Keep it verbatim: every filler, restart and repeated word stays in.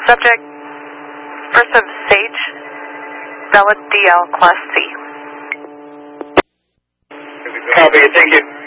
Subject, first of Sage, valid D L, Class C. Copy, thank you.